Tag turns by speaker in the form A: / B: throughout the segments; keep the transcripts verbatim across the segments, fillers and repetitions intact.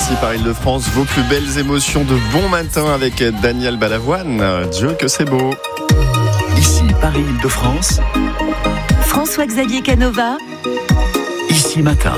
A: Ici par Île-de-France, vos plus belles émotions de bon matin avec Daniel Balavoine. Dieu que c'est beau.
B: Ici Paris Île-de-France,
C: François-Xavier Canova.
B: Ici Matin.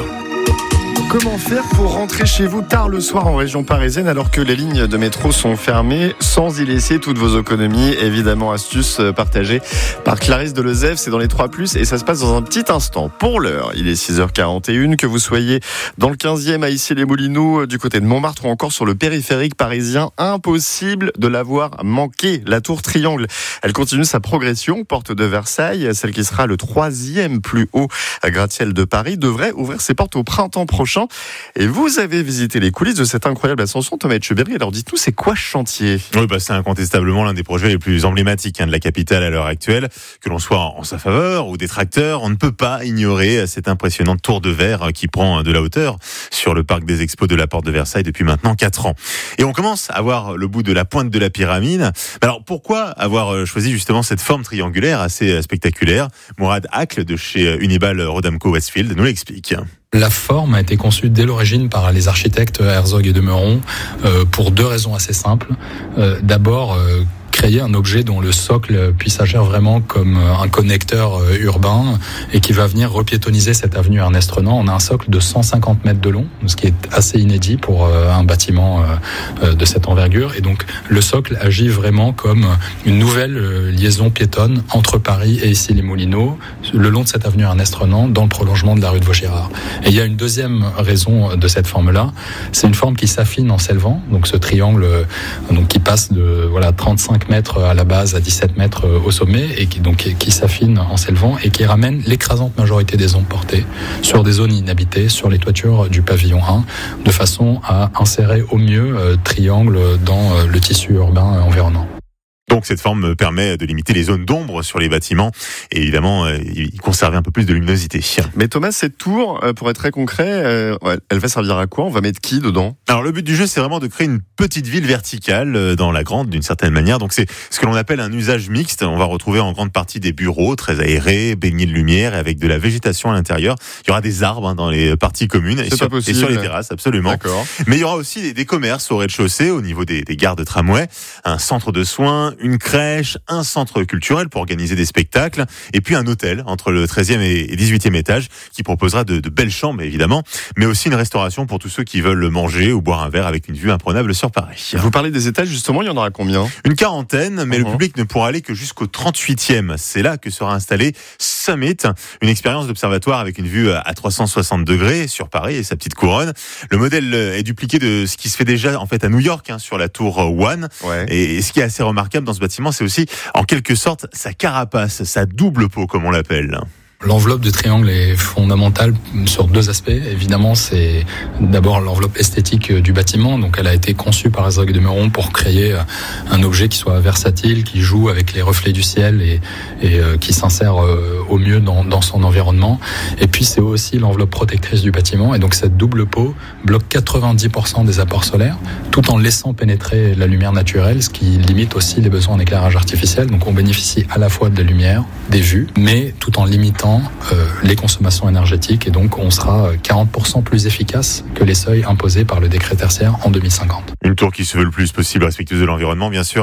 A: Comment faire pour rentrer chez vous tard le soir en région parisienne alors que les lignes de métro sont fermées sans y laisser toutes vos économies? Évidemment, astuce partagée par Clarisse de Lezève, c'est dans les trois plus et ça se passe dans un petit instant. Pour l'heure, il est six heures quarante et une, que vous soyez dans le quinzième à Issy-les-Moulineaux, du côté de Montmartre ou encore sur le périphérique parisien, impossible de l'avoir manqué. La tour Triangle, elle continue sa progression, porte de Versailles, celle qui sera le troisième plus haut gratte-ciel de Paris, devrait ouvrir ses portes au printemps prochain. Et vous avez visité les coulisses de cette incroyable ascension, Thomas Etcheberry. Alors dites-nous, c'est quoi ce chantier?
D: Oui, bah, c'est incontestablement l'un des projets les plus emblématiques hein, de la capitale à l'heure actuelle. Que l'on soit en sa faveur ou détracteur, on ne peut pas ignorer cette impressionnante tour de verre qui prend de la hauteur sur le parc des expos de la Porte de Versailles depuis maintenant quatre ans. Et on commence à voir le bout de la pointe de la pyramide. Alors pourquoi avoir choisi justement cette forme triangulaire assez spectaculaire? Mourad Akl de chez Unibal Rodamco Westfield nous l'explique.
E: La forme a été conçue dès l'origine par les architectes Herzog et de Meuron euh, pour deux raisons assez simples. Euh, d'abord, euh, créer un objet dont le socle puisse agir vraiment comme un connecteur urbain et qui va venir repiétoniser cette avenue Ernest Renan. On a un socle de cent cinquante mètres de long, ce qui est assez inédit pour un bâtiment de cette envergure. Et donc, le socle agit vraiment comme une nouvelle liaison piétonne entre Paris et Issy-les-Moulineaux, le long de cette avenue Ernest Renan, dans le prolongement de la rue de Vaugirard. Et il y a une deuxième raison de cette forme-là, c'est une forme qui s'affine en s'élevant. Donc, ce triangle, donc, qui passe de, voilà, trente-cinq mètres à la base à dix-sept mètres au sommet et qui donc qui s'affine en s'élevant et qui ramène l'écrasante majorité des ondes portées sur des zones inhabitées, sur les toitures du pavillon un, de façon à insérer au mieux euh, triangle dans euh, le tissu urbain environnant.
D: Donc cette forme permet de limiter les zones d'ombre sur les bâtiments et évidemment euh, y conserver un peu plus de luminosité.
A: Mais Thomas, cette tour, pour être très concret, euh, elle va servir à quoi? On va mettre qui dedans?
D: Alors le but du jeu, c'est vraiment de créer une petite ville verticale dans la grande, d'une certaine manière. Donc c'est ce que l'on appelle un usage mixte. On va retrouver en grande partie des bureaux très aérés, baignés de lumière et avec de la végétation à l'intérieur. Il y aura des arbres hein, dans les parties communes et sur, et sur les terrasses, absolument. D'accord. Mais il y aura aussi des, des commerces au rez-de-chaussée, au niveau des, des gares de tramway, un centre de soins, une crèche, un centre culturel pour organiser des spectacles, et puis un hôtel entre le treizième et dix-huitième étage qui proposera de, de belles chambres évidemment, mais aussi une restauration pour tous ceux qui veulent manger ou boire un verre avec une vue imprenable sur Paris.
A: Vous parlez des étages, justement, il y en aura combien?
D: Une quarantaine, mais uh-huh. le public ne pourra aller que jusqu'au trente-huitième. C'est là que sera installé Summit, une expérience d'observatoire avec une vue à trois cent soixante degrés sur Paris et sa petite couronne. Le modèle est dupliqué de ce qui se fait déjà en fait à New York hein, sur la tour One. Ouais. Et, et ce qui est assez remarquable dans ce bâtiment, c'est aussi en quelque sorte sa carapace, sa double peau comme on l'appelle.
E: L'enveloppe de triangle est fondamentale sur deux aspects. Évidemment, c'est d'abord l'enveloppe esthétique du bâtiment. Donc, elle a été conçue par Herzog et de Meuron pour créer un objet qui soit versatile, qui joue avec les reflets du ciel et, et euh, qui s'insère euh, au mieux dans, dans son environnement. Et puis, c'est aussi l'enveloppe protectrice du bâtiment. Et donc, cette double peau bloque quatre-vingt-dix pour cent des apports solaires, tout en laissant pénétrer la lumière naturelle, ce qui limite aussi les besoins en éclairage artificiel. Donc, on bénéficie à la fois de la lumière, des vues, mais tout en limitant Euh, les consommations énergétiques et donc on sera quarante pour cent plus efficace que les seuils imposés par le décret tertiaire en deux mille cinquante.
D: Une tour qui se veut le plus possible respectueuse de l'environnement bien sûr.